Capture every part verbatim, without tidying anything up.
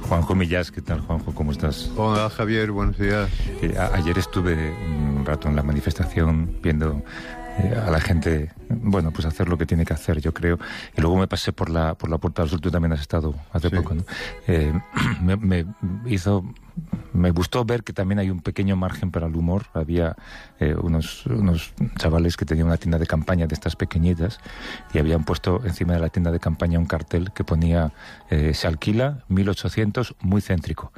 Juanjo Millás, ¿qué tal, Juanjo? ¿Cómo estás? Hola, Javier, buenos días. Eh, a- ayer estuve un rato en la manifestación viendo eh, a la gente, bueno, pues hacer lo que tiene que hacer, yo creo. Y luego me pasé por la por la Puerta del Sol, tú también has estado hace Sí. poco, ¿no? Eh, me, me hizo... Me gustó ver que también hay un pequeño margen para el humor. Había eh, unos, unos chavales que tenían una tienda de campaña de estas pequeñitas y habían puesto encima de la tienda de campaña un cartel que ponía eh, se alquila mil ochocientos, muy céntrico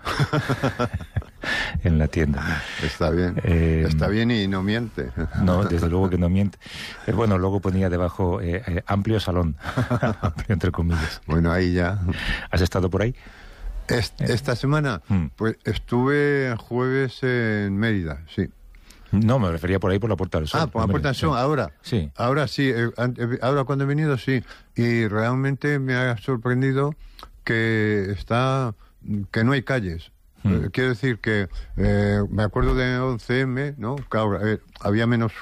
en la tienda. Está bien. Eh, Está bien y no miente. No, desde luego que no miente. Eh, bueno, luego ponía debajo eh, eh, amplio salón, amplio entre comillas. Bueno, ahí ya. ¿Has estado por ahí? Est- esta semana, Mm. pues estuve el jueves en Mérida, sí. No, me refería por ahí por la Puerta del Sol. Ah, por la Hombre, Puerta del Sol, sí. ahora. Sí. Ahora sí, eh, an- eh, ahora cuando he venido, sí. Y realmente me ha sorprendido que está, que no hay calles. Mm. Eh, quiero decir que eh, me acuerdo de once eme, ¿no? Que ahora, eh, había menos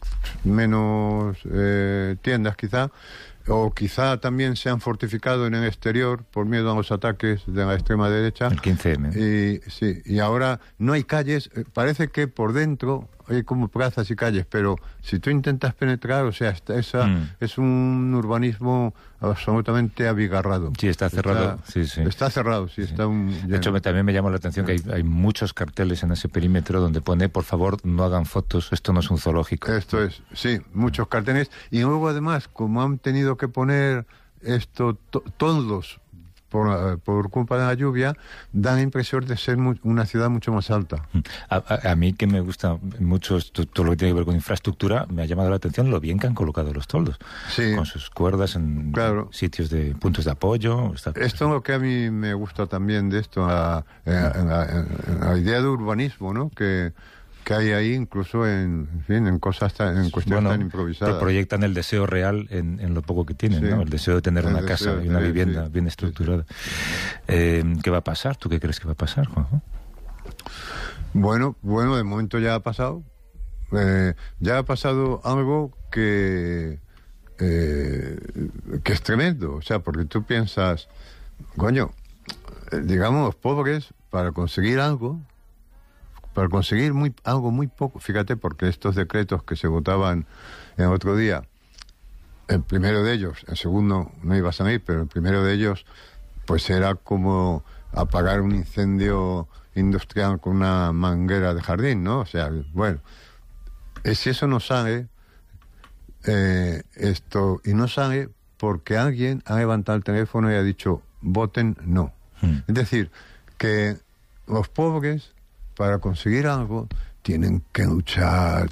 menos eh, tiendas quizá, o quizá también se han fortificado en el exterior por miedo a los ataques de la extrema derecha. El quince eme. Y, sí, y ahora no hay calles, eh, parece que por dentro hay como plazas y calles, pero si tú intentas penetrar, o sea, esta- esa, Mm. es un urbanismo absolutamente abigarrado. Sí, está cerrado. Está, Sí, sí. está cerrado, sí, está un... De hecho, me- también me llamó la atención que hay, hay muchos carteles en ese perímetro donde pone, por favor, no hagan fotos, esto no es un zoológico. Esto es, sí, muchos carteles. Y luego, además, como han tenido que poner esto to- todos por, eh, por culpa de la lluvia, da la impresión de ser mu- una ciudad mucho más alta. A, a- a mí, que me gusta mucho esto- todo lo que tiene que ver con infraestructura, me ha llamado la atención lo bien que han colocado los toldos. Sí. Con sus cuerdas en Claro. sitios de puntos de apoyo. Está- Esto es lo que a mí me gusta también de esto, a- en, en la, en la idea de urbanismo, ¿no? Que, que hay ahí, incluso en, en fin, en cosas tan, en cuestiones Bueno, tan improvisadas. pro- proyectan el deseo real en, en lo poco que tienen, Sí. ¿no? El deseo de tener El una deseo casa de y una tener, vivienda sí. bien Sí, estructurada. Eh, ¿Qué va a pasar? ¿Tú qué crees que va a pasar, Juanjo? Bueno, bueno, de momento ya ha pasado. Eh, ya ha pasado algo que, eh, que es tremendo. O sea, porque tú piensas, coño, eh, digamos, los pobres, para conseguir algo, para conseguir muy, algo muy poco, fíjate, porque estos decretos que se votaban el otro día, el primero de ellos, el segundo no iba a salir, pero el primero de ellos, pues era como apagar un incendio industrial con una manguera de jardín, ¿no? O sea, bueno, eh, si eso no sale, eh, esto, y no sale porque alguien ha levantado el teléfono y ha dicho, voten no. Mm. Es decir, que los pobres, para conseguir algo, tienen que luchar,